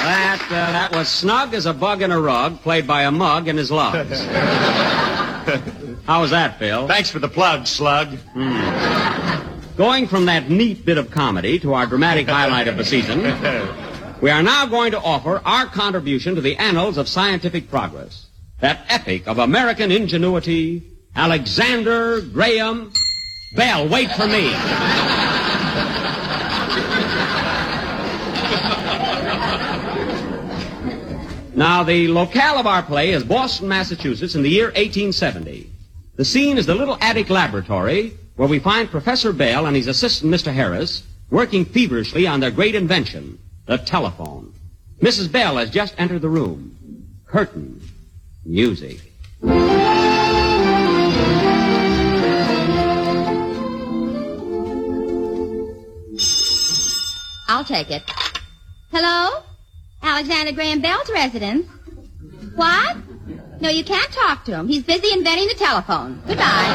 That was Snug as a Bug in a Rug, played by a mug in his lugs. How was that, Phil? Thanks for the plug, Slug. Going from that neat bit of comedy to our dramatic highlight of the season, we are now going to offer our contribution to the annals of scientific progress. That epic of American ingenuity, Alexander Graham Bell. Wait for me. Now, the locale of our play is Boston, Massachusetts, in the year 1870. The scene is the little attic laboratory where we find Professor Bell and his assistant, Mr. Harris, working feverishly on their great invention, the telephone. Mrs. Bell has just entered the room. Curtain. Music. I'll take it. Hello? Alexander Graham Bell's residence. What? No, you can't talk to him. He's busy inventing the telephone. Goodbye.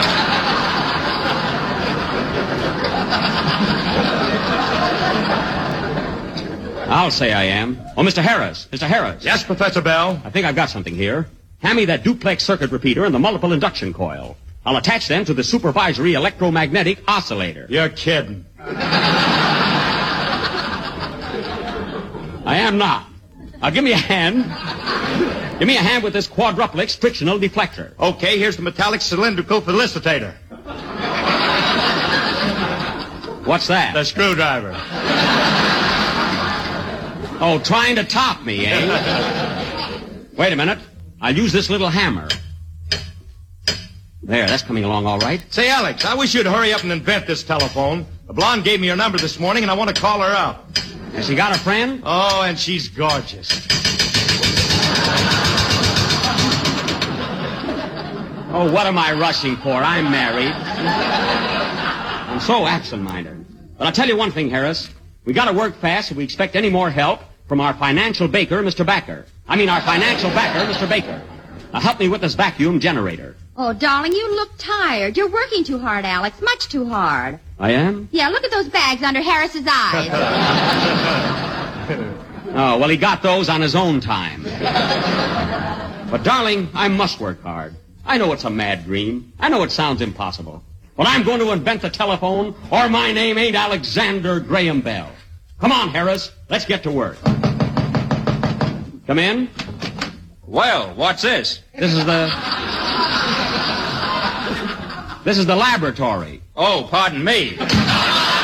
I'll say I am. Oh, Mr. Harris. Mr. Harris. Yes, Professor Bell? I think I've got something here. Hand me that duplex circuit repeater and the multiple induction coil. I'll attach them to the supervisory electromagnetic oscillator. You're kidding. I am not. Give me a hand. Give me a hand with this quadruplex frictional deflector. Okay, here's the metallic cylindrical felicitator. What's that? The screwdriver. Oh, trying to top me, eh? Wait a minute. I'll use this little hammer. There, that's coming along all right. Say, Alex, I wish you'd hurry up and invent this telephone. The blonde gave me your number this morning, and I want to call her out. Has she got a friend? Oh, and she's gorgeous. Oh, what am I rushing for? I'm married. I'm so absent-minded. But I'll tell you one thing, Harris. We got to work fast if we expect any more help from our financial baker, Mr. Backer. Our financial backer, Mr. Baker. Now, help me with this vacuum generator. Oh, darling, you look tired. You're working too hard, Alex. Much too hard. I am? Yeah, look at those bags under Harris's eyes. Oh, well, he got those on his own time. But, darling, I must work hard. I know it's a mad dream. I know it sounds impossible. But I'm going to invent the telephone, or my name ain't Alexander Graham Bell. Come on, Harris. Let's get to work. Come in. Well, what's this? This is the laboratory. Oh, pardon me.